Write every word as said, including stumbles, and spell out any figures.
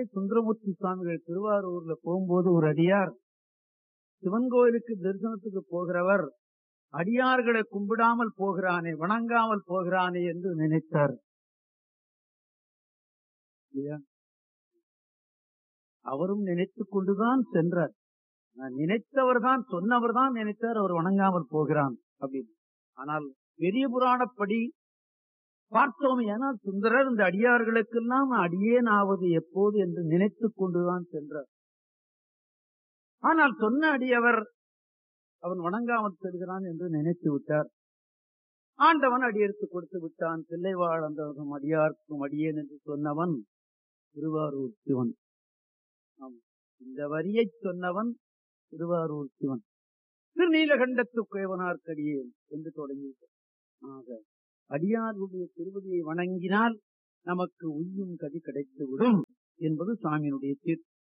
சுந்தரமூர்த்தி சுவாமிகள் திருவாரூர்ல போகும்போது ஒரு அடியார் சிவன் கோயிலுக்கு தரிசனத்துக்கு போகிறவர் அடியார்களை கும்பிடாமல் போகிறானே, வணங்காமல் போகிறானே என்று நினைத்தார். அவரும் நினைத்துக் கொண்டுதான் சென்றார். நினைத்தவர் தான், சொன்னவர் தான் நினைத்தார் அவர் வணங்காமல் போகிறான் அப்படின்னு. ஆனால் பெரிய புராணப்படி பார்த்தோம். ஏனால் சுந்தரர் இந்த அடியார்களுக்கெல்லாம் அடியேன் ஆவது எப்போது என்று நினைத்துக் கொண்டுதான் சென்றார். ஆனால் சொன்ன அடியவர் அவன் வணங்காமல் செல்கிறான் என்று நினைத்து விட்டார். ஆண்டவன் அடியெடுத்து கொடுத்து விட்டான். தில்லைவாழ் அந்தவனும் அடியார்க்கும் அடியேன் என்று சொன்னவன் திருவாரூர் சிவன். இந்த வரியை சொன்னவன் திருவாரூர் சிவன். திருநீலகண்டத்து குயவனார்க்கடியேன் என்று தொடங்கிவிட்டார். ஆக அடியாருடைய திருவடியை வணங்கினால் நமக்கு உய்யும் கதி கிடைத்துவிடும் என்பது சுவாமியினுடைய தீர்ப்பு.